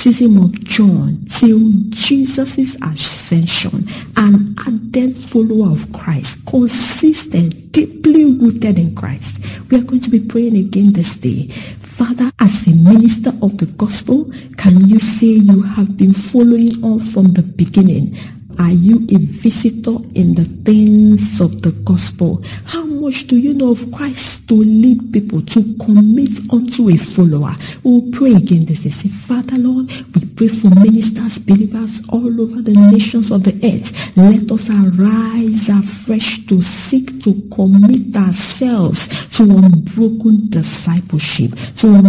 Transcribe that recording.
baptism of John till Jesus' ascension, an ardent follower of Christ, consistent, deeply rooted in Christ. We are going to be praying again this day. Father, as a minister of the gospel, can you say you have been following on from the beginning? Are you a visitor in the things of the gospel? How much do you know of Christ to lead people to commit unto a follower? We will pray again this day. Say, Father, Lord, we pray for ministers, believers all over the nations of the earth. Let us arise afresh to seek to commit ourselves to unbroken discipleship, to